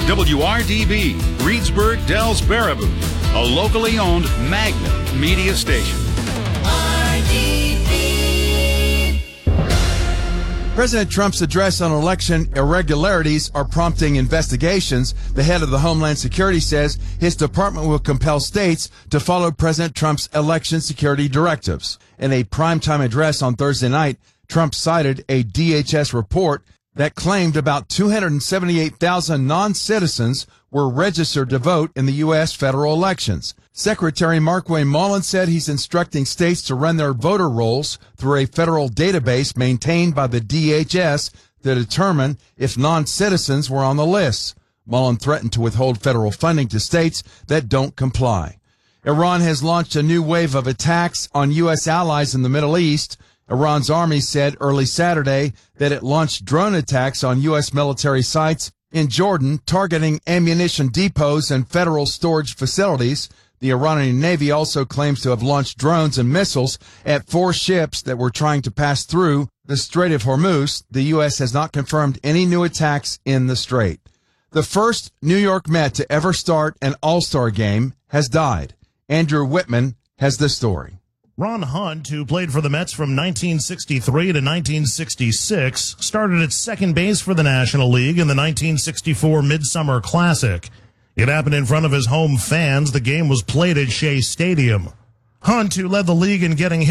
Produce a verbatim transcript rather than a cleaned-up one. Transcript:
W R D B, Reedsburg, Dells, Baraboo, a locally owned Magnet media station. President Trump's address on election irregularities are prompting investigations. The head of the Homeland Security says his department will compel states to follow President Trump's election security directives. In a primetime address on Thursday night, Trump cited a D H S report that claimed about two hundred seventy-eight thousand non-citizens were registered to vote in the U S federal elections. Secretary Markwayne Mullin said he's instructing states to run their voter rolls through a federal database maintained by the D H S to determine if non-citizens were on the list. Mullin threatened to withhold federal funding to states that don't comply. Iran has launched a new wave of attacks on U S allies in the Middle East. Iran's army said early Saturday that it launched drone attacks on U S military sites in Jordan, targeting ammunition depots and federal storage facilities. The Iranian Navy also claims to have launched drones and missiles at four ships that were trying to pass through the Strait of Hormuz. The U S has not confirmed any new attacks in the strait. The first New York Met to ever start an All-Star game has died. Andrew Whitman has the story. Ron Hunt, who played for the Mets from nineteen sixty-three to nineteen sixty-six, started at second base for the National League in the nineteen sixty-four Midsummer Classic. It happened in front of his home fans. The game was played at Shea Stadium. Hunt, who led the league in getting hit